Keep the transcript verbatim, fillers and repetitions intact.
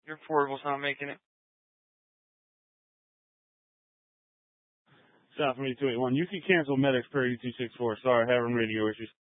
Your affordable's not making it. South from eight two eight one. You can cancel medics per eight two six four. Sorry, having radio issues.